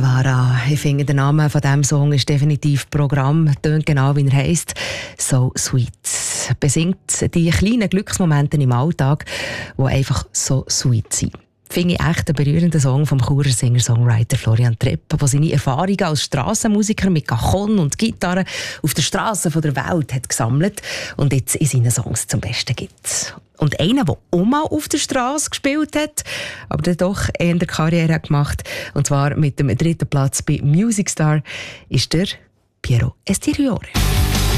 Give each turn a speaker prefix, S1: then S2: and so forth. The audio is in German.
S1: Guevara. Ich finde, der Name von diesem Song ist definitiv Programm. Tönt genau, wie er heisst. «So Sweet». Besingt die kleinen Glücksmomente im Alltag, die einfach so sweet sind. Finde ich echt einen berührenden Song vom Churer Singer-Songwriter Florian Trepp, der seine Erfahrungen als Strassenmusiker mit Cajon und Gitarre auf der Straße der Welt hat gesammelt und jetzt in seinen Songs zum Besten gibt. Und einer, der auch mal auf der Straße gespielt hat, aber dann doch eher der Karriere gemacht, und zwar mit dem 3. Platz bei Music Star, ist der Piero Esteriore.